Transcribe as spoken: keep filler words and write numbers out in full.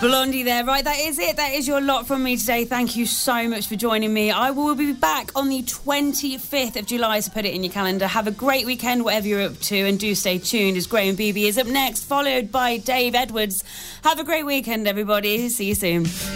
Blondie there. Right, that is it. That is your lot from me today. Thank you so much for joining me. I will be back on the twenty-fifth of July, so put it in your calendar. Have a great weekend, whatever you're up to, and do stay tuned as Graham Beebe is up next, followed by Dave Edwards. Have a great weekend, everybody. See you soon.